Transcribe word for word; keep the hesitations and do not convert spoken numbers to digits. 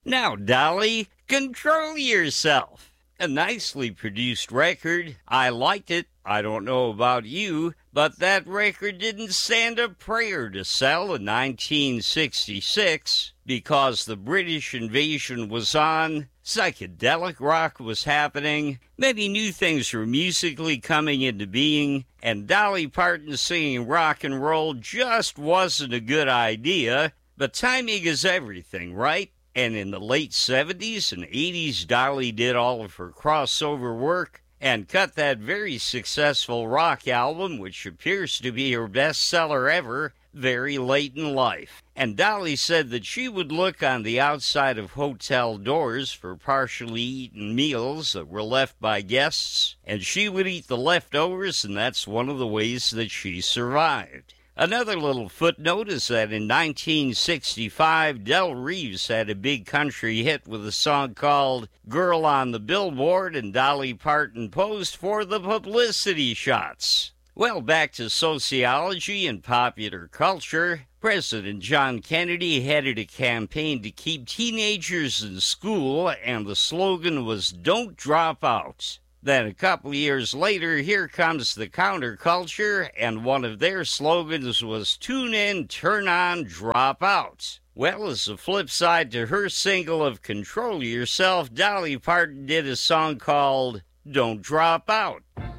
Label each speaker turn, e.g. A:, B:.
A: Now, Dolly, control yourself. A nicely produced record. I liked it. I don't know about you, but that record didn't stand a prayer to sell in nineteen sixty-six because the British invasion was on, psychedelic rock was happening, many new things were musically coming into being, and Dolly Parton singing rock and roll just wasn't a good idea. But timing is everything, right? And in the late seventies and eighties, Dolly did all of her crossover work and cut that very successful rock album, which appears to be her bestseller ever, very late in life. And Dolly said that she would look on the outside of hotel doors for partially eaten meals that were left by guests, and she would eat the leftovers, and that's one of the ways that she survived. Another little footnote is that in nineteen sixty-five, Del Reeves had a big country hit with a song called Girl on the Billboard, and Dolly Parton posed for the publicity shots. Well, back to sociology and popular culture. President John Kennedy headed a campaign to keep teenagers in school, and the slogan was, "Don't drop out." Then a couple years later, here comes the counterculture, and one of their slogans was, "Tune in, turn on, drop out." Well, as a flip side to her single of Control Yourself, Dolly Parton did a song called Don't Drop Out.